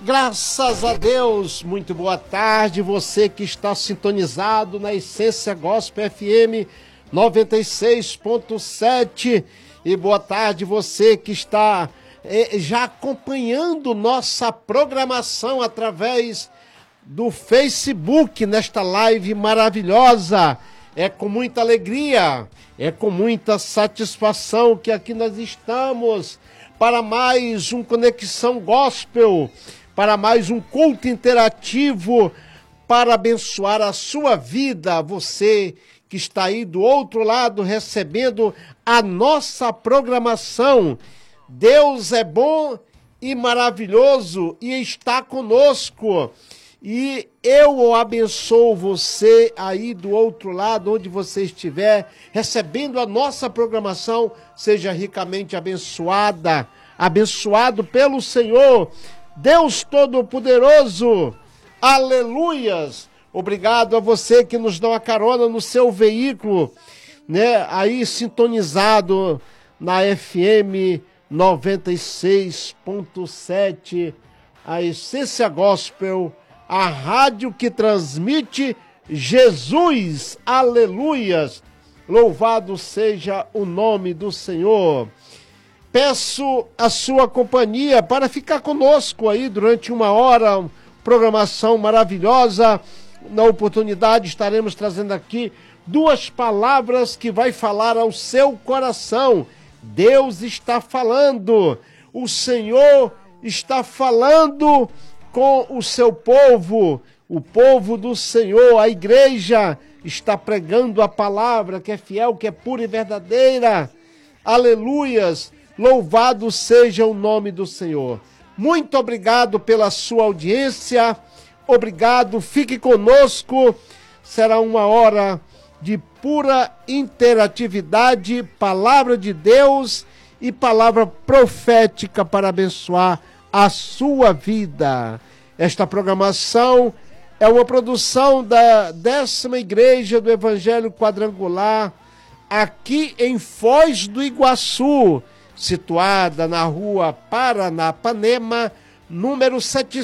Graças a Deus, muito boa tarde, você que está sintonizado na Essência Gospel FM 96.7 e boa tarde você que está já acompanhando nossa programação através do Facebook nesta live maravilhosa. É com muita alegria, é com muita satisfação que aqui nós estamos para mais um Conexão Gospel, para mais um culto interativo, para abençoar a sua vida, você que está aí do outro lado recebendo a nossa programação. Deus é bom e maravilhoso e está conosco. E eu abençoo você aí do outro lado, onde você estiver, recebendo a nossa programação, seja ricamente abençoada, abençoado pelo Senhor, Deus Todo-Poderoso, aleluias. Obrigado a você que nos dá uma carona no seu veículo, né, aí sintonizado na FM 96.7, a Essência Gospel, a rádio que transmite Jesus, aleluias, louvado seja o nome do Senhor. Peço a sua companhia para ficar conosco aí durante uma hora, programação maravilhosa. Na oportunidade estaremos trazendo aqui duas palavras que vai falar ao seu coração. Deus está falando, o Senhor está falando com o seu povo, o povo do Senhor, a igreja está pregando a palavra que é fiel, que é pura e verdadeira. Aleluias, louvado seja o nome do Senhor. Muito obrigado pela sua audiência, obrigado, fique conosco, será uma hora de pura interatividade, palavra de Deus e palavra profética para abençoar a sua vida. Esta programação é uma produção da 10ª Igreja do Evangelho Quadrangular, aqui em Foz do Iguaçu, situada na rua Paranapanema, número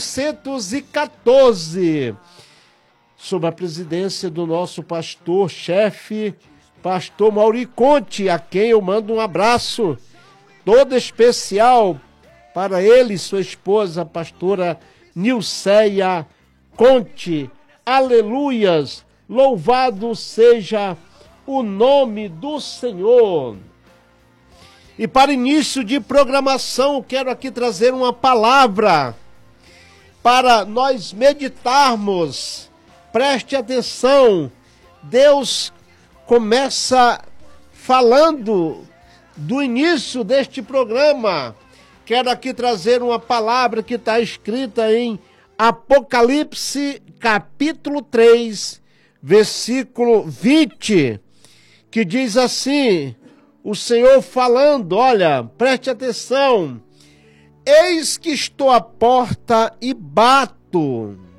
714, sob a presidência do nosso pastor-chefe, pastor Mauri Conte, a quem eu mando um abraço todo especial para ele e sua esposa, a pastora Nilceia Conte. Aleluias, louvado seja o nome do Senhor. E para início de programação, quero aqui trazer uma palavra para nós meditarmos. Preste atenção, Deus começa falando do início deste programa. Quero aqui trazer uma palavra que está escrita em Apocalipse, capítulo 3, versículo 20, que diz assim, o Senhor falando, olha, preste atenção, eis que estou à porta e bato.